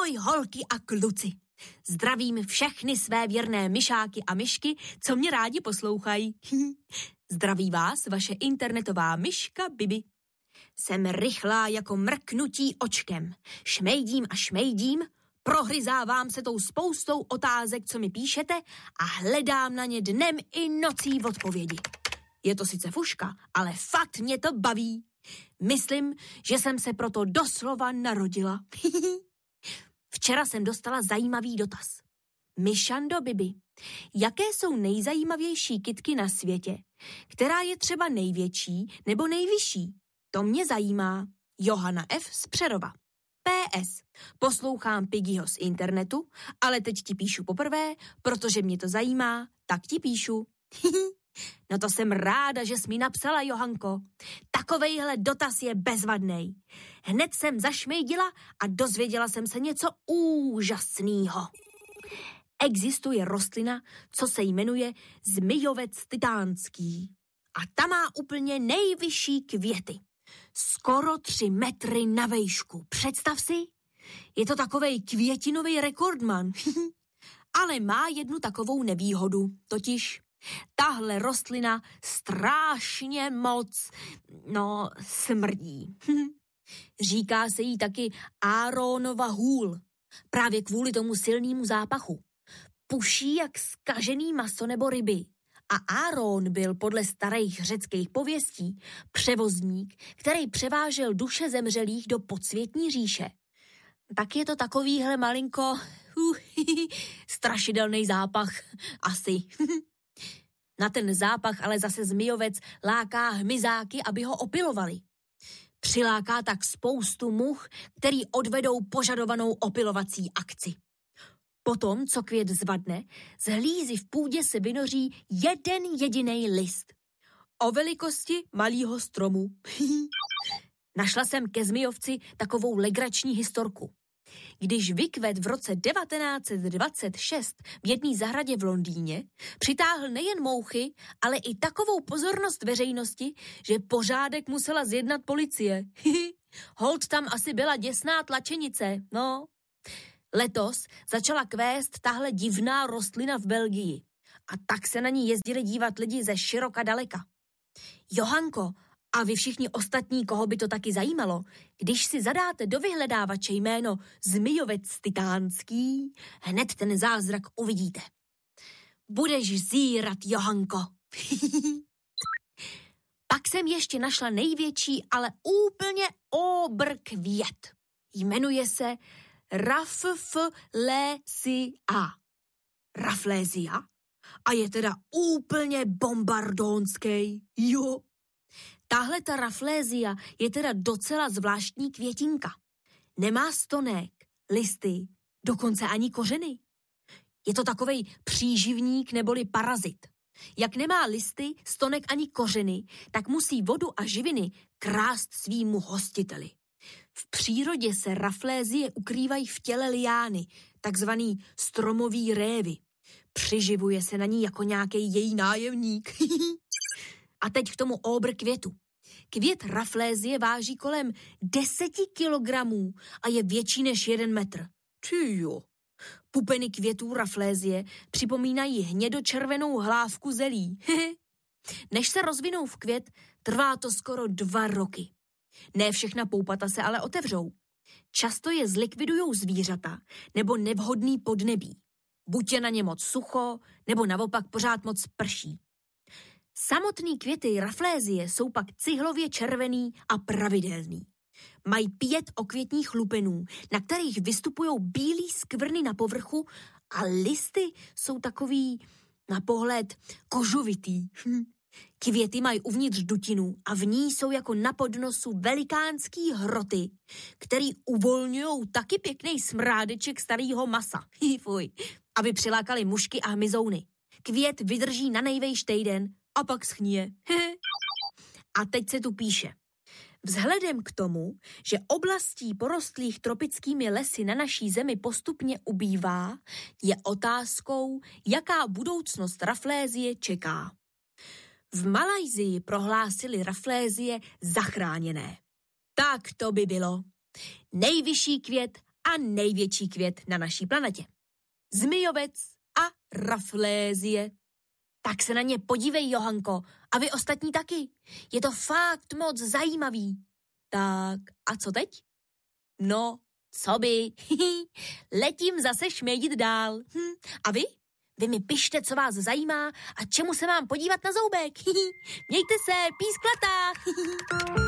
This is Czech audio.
Ahoj holky a kluci. Zdravím všechny své věrné myšáky a myšky, co mě rádi poslouchají. Zdraví vás vaše internetová myška Bibi. Jsem rychlá jako mrknutí očkem. Šmejdím a šmejdím, prohryzávám se tou spoustou otázek, co mi píšete a hledám na ně dnem i nocí odpovědi. Je to sice fuška, ale fakt mě to baví. Myslím, že jsem se proto doslova narodila. Včera jsem dostala zajímavý dotaz. Myšando Bibi, jaké jsou nejzajímavější kytky na světě? Která je třeba největší nebo nejvyšší? To mě zajímá. Johana F. z Přerova. PS. Poslouchám Piggyho z internetu, ale teď ti píšu poprvé, protože mě to zajímá, tak ti píšu. No to jsem ráda, že jsi mi napsala, Johanko. Takovejhle dotaz je bezvadnej. Hned jsem zašmejdila a dozvěděla jsem se něco úžasného. Existuje rostlina, co se jmenuje zmijovec titánský. A ta má úplně nejvyšší květy. Skoro 3 metry na vejšku. Představ si, je to takovej květinový rekordman. Ale má jednu takovou nevýhodu, totiž tahle rostlina strašně moc, smrdí. Říká se jí taky Áronova hůl, právě kvůli tomu silnému zápachu. Puší jak zkažený maso nebo ryby. A Áron byl podle starých řeckých pověstí převozník, který převážel duše zemřelých do podsvětní říše. Tak je to takovýhle malinko strašidelný zápach, asi. Na ten zápach ale zase zmijovec láká hmyzáky, aby ho opilovali. Přiláká tak spoustu much, který odvedou požadovanou opilovací akci. Potom, co květ zvadne, z hlízy v půdě se vynoří jeden jediný list. O velikosti malýho stromu. Našla jsem ke zmijovci takovou legrační historku. Když vykvet v roce 1926 v jedné zahradě v Londýně, přitáhl nejen mouchy, ale i takovou pozornost veřejnosti, že pořádek musela zjednat policie. Holt tam asi byla děsná tlačenice, no. Letos začala kvést tahle divná rostlina v Belgii a tak se na ní jezdili dívat lidi ze široka daleka. Johanko, a vy všichni ostatní, koho by to taky zajímalo, když si zadáte do vyhledávače jméno zmijovec titánský, hned ten zázrak uvidíte. Budeš zírat, Johanko. Pak jsem ještě našla největší, ale úplně obrkvět. Jmenuje se Rafflesia. Rafflesia? A je teda úplně bombardónský, jo. Tahle ta Rafflesia je teda docela zvláštní květinka. Nemá stonek, listy, dokonce ani kořeny. Je to takovej příživník neboli parazit. Jak nemá listy, stonek ani kořeny, tak musí vodu a živiny krást svýmu hostiteli. V přírodě se Rafflesie ukrývají v těle liány, takzvaný stromový révy. Přiživuje se na ní jako nějaký její nájemník. A teď k tomu obrkvětu. Květ Rafflesie váží kolem 10 kilogramů a je větší než 1 metr. Tyjo. Pupeny květů Rafflesie připomínají hnědočervenou hlávku zelí. Než se rozvinou v květ, trvá to skoro 2 roky. Ne všechna poupata se ale otevřou. Často je zlikvidujou zvířata nebo nevhodný podnebí. Buď je na ně moc sucho, nebo naopak pořád moc prší. Samotný květy Rafflesie jsou pak cihlově červený a pravidelný. Mají 5 okvětních lupenů, na kterých vystupují bílý skvrny na povrchu a listy jsou takový na pohled kožovitý. Květy mají uvnitř dutinu a v ní jsou jako na podnosu velikánský hroty, který uvolňujou taky pěkný smrádeček starého masa. Fuj. Aby přilákali mušky a hmyzouny. Květ vydrží na nejvejš týden a pak schnije. A teď se tu píše. Vzhledem k tomu, že oblastí porostlých tropickými lesy na naší zemi postupně ubývá, je otázkou, jaká budoucnost Rafflesie čeká. V Malajsii prohlásili Rafflesie zachráněné. Tak to by bylo. Nejvyšší květ a největší květ na naší planetě. Zmijovec a raflézie. Tak se na ně podívej, Johanko, a vy ostatní taky. Je to fakt moc zajímavý. Tak a co teď? No, co by? Letím zase šmejdit dál. A vy? Vy mi pište, co vás zajímá a čemu se mám podívat na zoubek. Mějte se, písklatá.